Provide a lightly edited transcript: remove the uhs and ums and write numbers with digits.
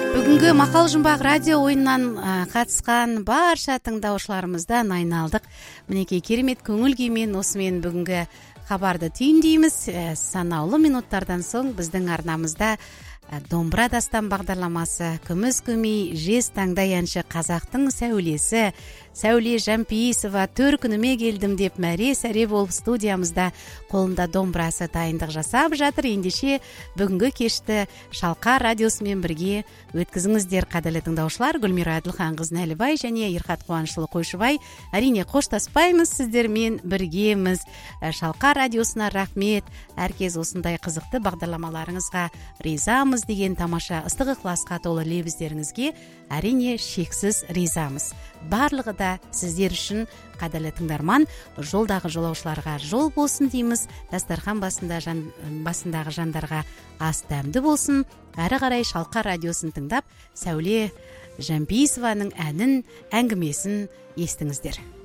Бүгінгі Мақал жұмбақ радио ойыннан қатысқан барша тыңдаушыларымыздан айналдық. Мінекей керемет көңіл күймен осымен бүгінгі хабарды түйіндейміз. Санаулы минуттардан соң біздің арнамызда домбыра дастан бағдарламасы, күміс көмей жез таңдай әнші қазақтың сәулесі Сәуле Жампейісова төр күніме келдім деп мәре сәре болып студиямызда қолында домбырасы дайындық жасап жатыр. Ендеше бүгінгі кешті Шалқар радиосымен бірге өткізіңіздер, қадірлі тыңдаушылар. Гүлмира Әділханқызы Нәлібай және Ерхат Қуанышұлы Қойшыбай. Әрине қоштаспаймыз, сіздермен біргеміз. Шалқар радиосына рахмет. Әркез осындай қызықты бағдарламаларыңызға ризамыз деген тамаша ыстық ықыласқа толы лебіздеріңізге әрине шексіз ризамыз. Барлығы да сіздер үшін, қадірлі тыңдарман, жолдағы жолаушыларға жол болсын дейміз. Дастархан басындағы жандарға ас дәмді болсын. Әрі қарай Шалқар радиосын тыңдап, Сәуле Жампейісованың әнін, әңгімесін естіңіздер.